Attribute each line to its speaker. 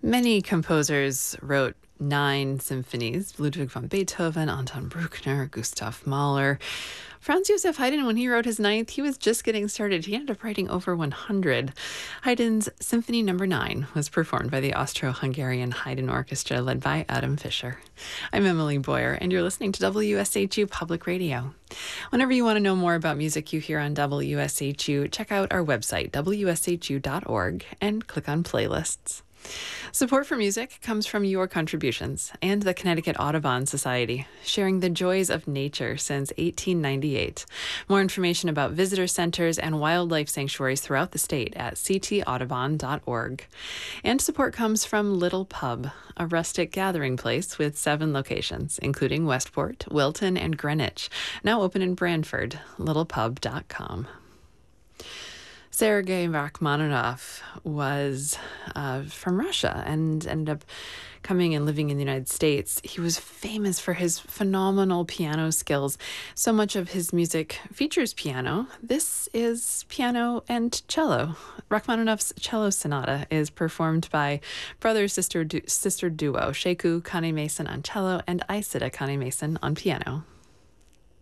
Speaker 1: Many composers wrote 9 symphonies: Ludwig van Beethoven, Anton Bruckner, Gustav Mahler. Franz Josef Haydn, when he wrote his ninth, he was just getting started. He ended up writing over 100. Haydn's Symphony No. 9 was performed by the Austro-Hungarian Haydn Orchestra, led by Adam Fischer. I'm Emily Boyer, and you're listening to WSHU Public Radio. Whenever you want to know more about music you hear on WSHU, check out our website, wshu.org, and click on playlists. Support for music comes from your contributions and the Connecticut Audubon Society, sharing the joys of nature since 1898. More information about visitor centers and wildlife sanctuaries throughout the state at ctaudubon.org. And support comes from Little Pub, a rustic gathering place with 7 locations, including Westport, Wilton, and Greenwich, now open in Branford, littlepub.com. Sergei Rachmaninoff was from Russia and ended up coming and living in the United States. He was famous for his phenomenal piano skills. So much of his music features piano. This is piano and cello. Rachmaninoff's Cello Sonata is performed by brother-sister duo Sheku Kane-Mason on cello and Isida Kane-Mason on piano.